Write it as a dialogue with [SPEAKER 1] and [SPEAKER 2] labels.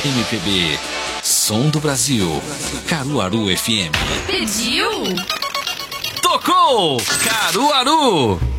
[SPEAKER 1] MPB, som do Brasil. Caruaru FM.
[SPEAKER 2] Pediu?
[SPEAKER 1] Tocou! Caruaru!